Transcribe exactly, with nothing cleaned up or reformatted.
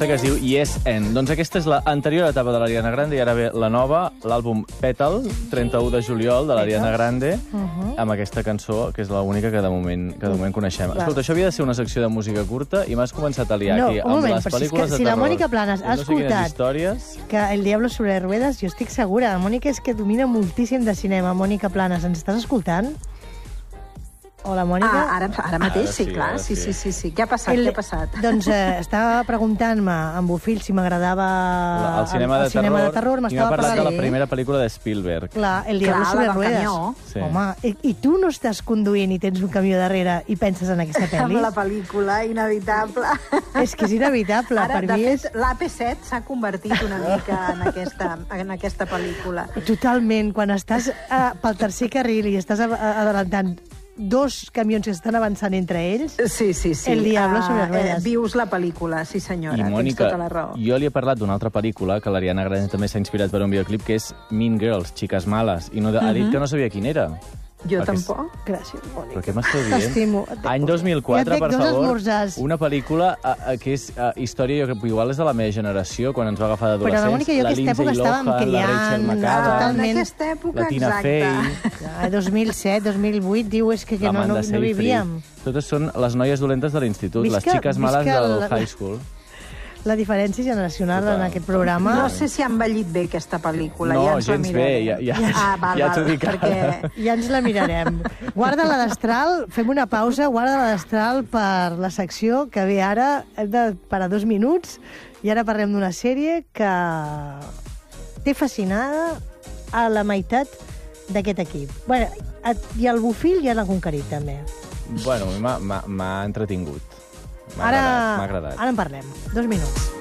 aquesta que es diu Yes and. Doncs aquesta és l'anterior etapa de l'Ariana Grande i ara ve la nova, l'àlbum Petal, trenta-u de juliol, de l'Ariana Grande, uh-huh. amb aquesta cançó, que és l'única que de moment que de moment coneixem. Clar. Escolta, això havia de ser una secció de música curta i m'has començat a liar no, aquí amb moment, les pel·lícules si de terror. Si la Mònica Planes ha no escoltat històries... que El Diablo sobre ruedas, jo estic segura. La Mònica és que domina moltíssim de cinema. Mònica Planes, ens estàs escoltant? Hola, Mònica. Ah, ara, ara mateix, ara sí, sí, clar. Sí, sí, sí, sí. Què ha passat? El, què ha passat? Doncs eh, estava preguntant-me amb Bufil si m'agradava el cinema, de, el cinema terror, de terror. I m'ha parlat de la primera pel·lícula de Spielberg. Clar, El Diablo clar, sobre ruedas. Sí. Home, i, i tu no estàs conduint i tens un camió darrere i penses en aquesta pel·li? Amb la pel·lícula, inevitable. És que és inevitable. Ara, per de mi fet, és... l'A P set s'ha convertit una mica en aquesta, en aquesta pel·lícula. Totalment. Quan estàs eh, pel tercer carril i estàs adelantant dos camions que estan avançant entre ells... Sí, sí, sí. El Diablo sobre uh, ruedas. Eh, vius la pel·lícula, sí senyora, I, Mònica, tens tota la raó. jo li he parlat d'una altra pel·lícula que l'Ariana Grande també s'ha inspirat per un videoclip, que és Mean Girls, Xiques Males, i no, ha dit Uh-huh. que no sabia quin era. Jo Perquè tampoc. Gràcies, Mònica. Però què m'esteu dient? T'estimo. Any dos mil quatre, ja per dos favor, esmorzars. una pel·lícula a, a, que és a, història, jo crec que igual és de la meva generació, quan ens va agafar Però la d'adolescents. Mònica i jo aquesta època estàvem la criant, Rachel ah, McAdams, totalment. En aquesta època, la Tina exacte. Fey, Ah, dos mil set, dos mil vuit, diu, és que, que no, no, l'Amanda no Seyfried. vivíem. Totes són les noies dolentes de l'institut, les Visca- xiques males visca del la- high school. La diferència generacional Total. en aquest programa... No sé si ha envellit bé aquesta pel·lícula, No, ja ens la gens bé, mirarem. ja- ja- ah, val, ja val, t'ho dic ara. perquè... Ja ens la mirarem. Guarda-la d'estral, fem una pausa, guarda-la d'estral per la secció que ve ara, hem de parar dos minuts, i ara parlem d'una sèrie que té fascinada a la meitat d'aquest equip. Bueno, i el Bufil ja l'ha conquerit, també. Bueno, m'ha- m'ha m'ha entretingut. M'ha Ara, agradat, m'ha agradat. ara en parlem. Dos minuts.